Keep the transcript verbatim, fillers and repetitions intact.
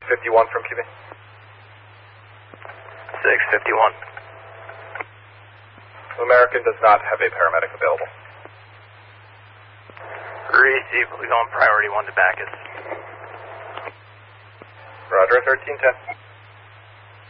fifty-one from Q B. six fifty-one. American does not have a paramedic available. Received. We'll be going priority one to Bacchus. Roger, thirteen ten.